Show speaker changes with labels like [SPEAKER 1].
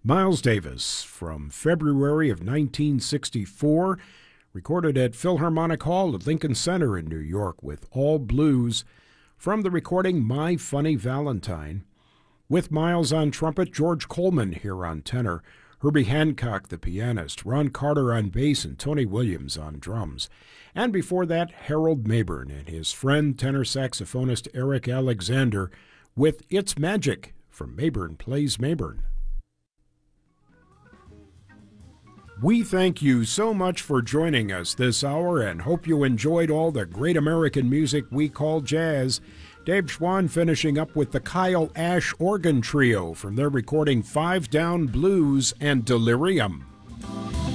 [SPEAKER 1] Miles Davis from February of 1964, recorded at Philharmonic Hall at Lincoln Center in New York with All Blues from the recording My Funny Valentine. With Miles on trumpet, George Coleman here on tenor, Herbie Hancock the pianist, Ron Carter on bass, and Tony Williams on drums. And before that, Harold Mabern and his friend tenor saxophonist Eric Alexander with It's Magic from Mabern Plays Mabern. We thank you so much for joining us this hour and hope you enjoyed all the great American music we call jazz. Dave Schwann finishing up with the Kyle Ash Organ Trio from their recording Five Down Blues and Delirium.